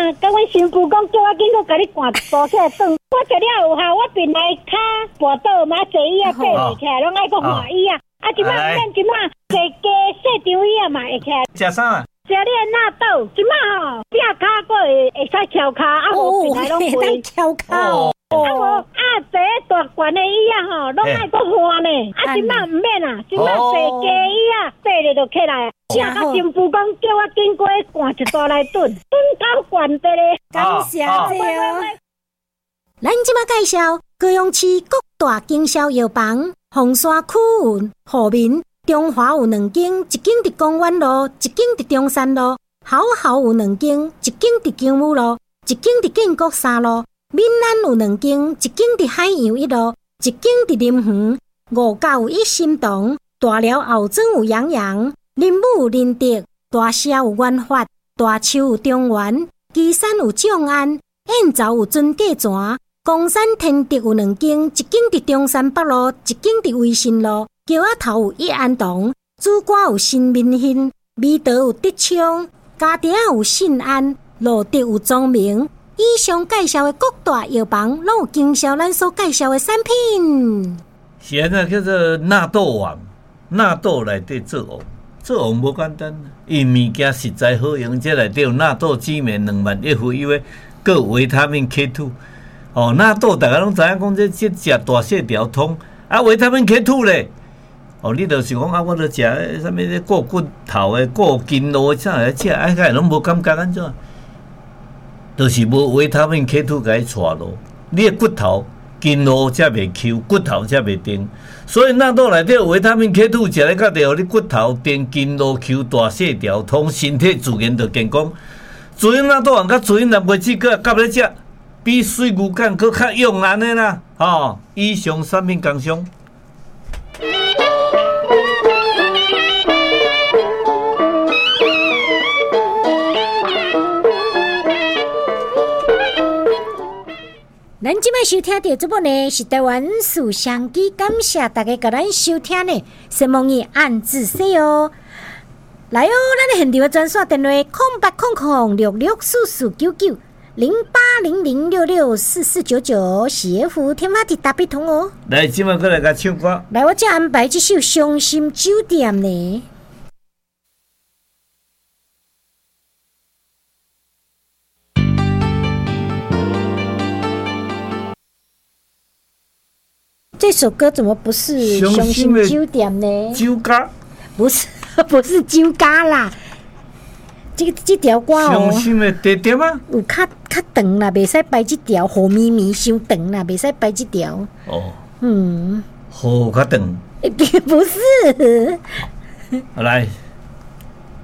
甲阮新妇讲叫我紧去甲你赶大起来转，我坐了有效，我本来骹跋倒嘛，坐椅啊爬袂起来，拢爱去换椅啊。啊，即摆唔免，即摆坐加细张椅啊嘛会起来。 食啥啊？ 食你的纳豆，即摆吼壁骹佫会使翘骹，啊无本来拢会翘骹。 啊无啊，坐大悬的椅啊吼，拢爱搁换呢。啊，即摆唔免啦，即摆坐加椅啊，爬咧就起来。啊，甲新妇讲叫我紧过赶一大来蹲到悬的咧。 感谢这哦。咱即摆介绍高雄市各大经销药房，凤山区域户民。中华有2间，一间伫公园路，一间伫中山路；好好有2间，一间伫金武路，一间伫建国3路；闽南有2间，一间伫海洋1路，一间伫林园。5甲有一心堂，大寮后庄有洋洋，林武有仁德，大社有元发，大树有中原，旗山有众安，燕巢有尊价泉，公山天德有2间，一间伫中山北路，一间伫维新路。桥仔头有益安堂，主管有新民兴，美德有德昌，家庭有信安，路德有庄明。以上介绍的各大药房，拢有经销咱所介绍的产品。 是安那叫做纳豆王，纳豆内底做王，做王无简单，伊物件实在好用，这内底有纳豆激酶2万1副以外，各有维他命 K2。哦，纳豆大家拢知影讲，这食大细条通，啊维他命 K2 咧。哦，你就是讲啊，我著食啥物咧过骨头的、过筋络的，啥来食，啊，个拢无感觉安怎？就是无维他命 K2 甲伊带咯。你的骨头、筋络才袂 Q， 骨头才袂定。所以纳豆内底有维他命 K2， 食咧较着，互你骨头定、筋络 Q、大细条通，身体自然就健康。自然纳豆王甲自然蓝莓子个夹咧食，比水牛肝佫较用安尼啦。哦，以上产品工商。 咱即摆收听到这部呢是台湾树香机，感谢大家甲咱收听呢，希望你按自说哦。来哦，咱的现场的专线电话0800664499 0800664499，协福天马地大比通哦。 来，即摆过来甲唱歌。 来，我再安排这首《伤心酒店》呢。这首歌怎么不是伤心酒店呢？ 酒家不是，不是酒家啦。这条歌哦， 伤心的地点啊， 有较长啦，袂使摆这条，雨绵绵伤长啦，袂使摆这条。 哦， 嗯， 雨较长， 不是。 来。